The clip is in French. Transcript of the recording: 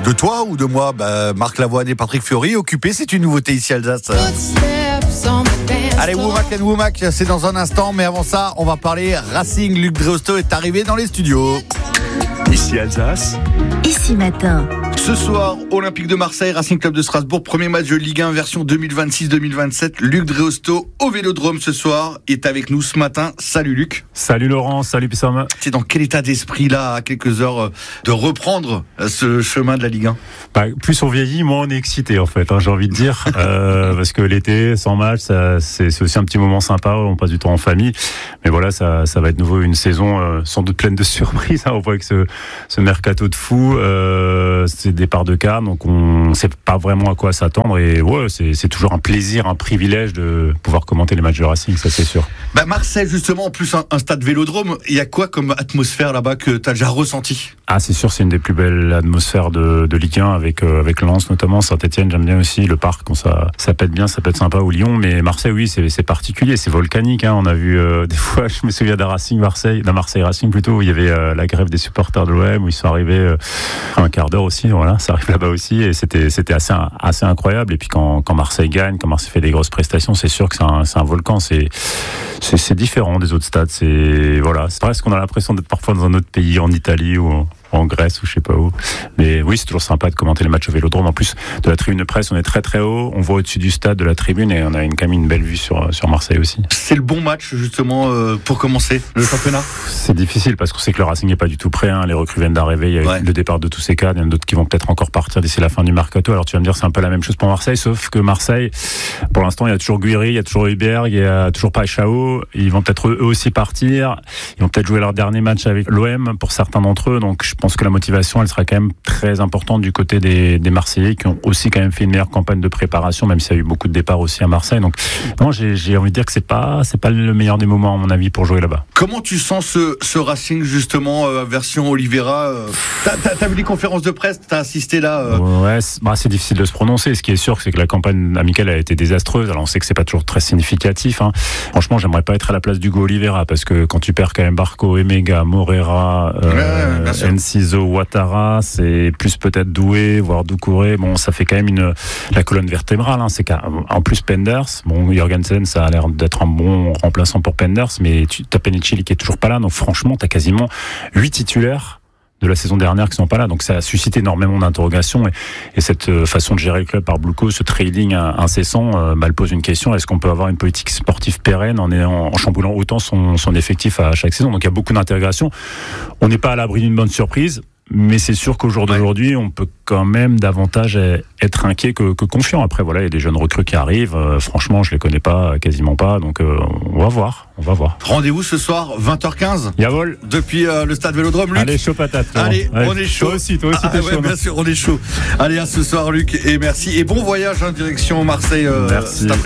de toi ou de moi, Marc Lavoine et Patrick Fiori, Occupé, c'est une nouveauté ici Alsace. Allez, Womack, c'est dans un instant, mais avant ça, on va parler Racing. Luc Dreosto est arrivé dans les studios. Ici Alsace. Ici Matin. Ce soir, Olympique de Marseille, Racing Club de Strasbourg, premier match de Ligue 1 version 2026-2027. Luc Dreosto au Vélodrome ce soir est avec nous ce matin. Salut Luc. Salut Laurent, salut Pissam. Tu es dans quel état d'esprit là, à quelques heures de reprendre ce chemin de la Ligue 1 ? Plus on vieillit, moins on est excité en fait, j'ai envie de dire. Parce que l'été, sans match, c'est aussi un petit moment sympa, on passe du temps en famille. Mais voilà, ça va être nouveau une saison sans doute pleine de surprises. On voit que ce mercato de fou, c'est départ de Cannes, donc on ne sait pas vraiment à quoi s'attendre. Et ouais, c'est toujours un plaisir, un privilège de pouvoir commenter les matchs de Racing, ça c'est sûr. Marseille justement, en plus un stade Vélodrome, il y a quoi comme atmosphère là-bas que tu as déjà ressenti ? Ah, c'est sûr, c'est une des plus belles atmosphères de Ligue 1 avec Lens notamment, Saint-Etienne, j'aime bien aussi, le parc, quand ça pète bien, ça peut être sympa, ou Lyon, mais Marseille, oui, c'est particulier, c'est volcanique, On a vu des fois, je me souviens d'un Marseille Racing plutôt, où il y avait la grève des supporters de l'OM, où ils sont arrivés un quart d'heure aussi, voilà, ça arrive là-bas aussi, et c'était assez incroyable. Et puis quand Marseille gagne, quand Marseille fait des grosses prestations, c'est sûr que c'est un volcan, c'est différent des autres stades, c'est presque qu'on a l'impression d'être parfois dans un autre pays, en Italie ou en Grèce ou je sais pas où. Mais oui, c'est toujours sympa de commenter les matchs au Vélodrome. En plus de la tribune de presse, on est très très haut, on voit au-dessus du stade de la tribune et on a quand même une belle vue sur Marseille aussi. C'est le bon match justement pour commencer le championnat ? C'est difficile parce qu'on sait que le Racing n'est pas du tout prêt, les recrues viennent d'arriver, il y a eu le départ de tous ces cadres, il y en a d'autres qui vont peut-être encore partir d'ici la fin du mercato. Alors tu vas me dire c'est un peu la même chose pour Marseille, sauf que Marseille, pour l'instant il y a toujours Guiri, il y a toujours Hubert, il y a toujours Paixão, ils vont peut-être eux aussi partir, ils vont peut-être jouer leur dernier match avec l'OM pour certains d'entre eux, donc je pense que la motivation elle sera quand même très importante du côté des Marseillais qui ont aussi quand même fait une meilleure campagne de préparation, même s'il y a eu beaucoup de départs aussi à Marseille. Donc non, j'ai envie de dire que c'est pas le meilleur des moments à mon avis pour jouer là-bas. Comment tu sens ce Racing justement version Oliveira t'as vu les conférences de presse, t'as assisté là Ouais, c'est difficile de se prononcer. Ce qui est sûr, c'est que la campagne amicale a été désastreuse. Alors on sait que c'est pas toujours très significatif. Franchement, j'aimerais pas être à la place d'Hugo Oliveira parce que quand tu perds quand même Barco, Emega, Morera, Enciso, Ouattara, c'est plus peut-être Doué, voire Doucouré. Bon, ça fait quand même la colonne vertébrale. C'est qu'en plus Penders, Jorgensen, ça a l'air d'être un bon remplaçant pour Penders, mais t'as Penicilli qui est toujours pas là. Donc franchement, t'as quasiment 8 titulaires de la saison dernière qui sont pas là, donc ça a suscité énormément d'interrogations et cette façon de gérer le club par Bluco, ce trading incessant, elle pose une question: est-ce qu'on peut avoir une politique sportive pérenne en chamboulant autant son effectif à chaque saison? Donc il y a beaucoup d'interrogations. On n'est pas à l'abri d'une bonne surprise, mais c'est sûr qu'au jour d'aujourd'hui, on peut quand même davantage être inquiet que confiant. Après, voilà, il y a des jeunes recrues qui arrivent. Franchement, je les connais pas, quasiment pas. Donc, on va voir. Rendez-vous ce soir, 20h15. Yavol. Depuis le stade Vélodrome, Luc. Allez, chaud patate. Allez, on est chaud. Toi aussi, t'es chaud. Bien sûr, on est chaud. Allez, à ce soir, Luc, et merci. Et bon voyage, direction Marseille cet après-midi.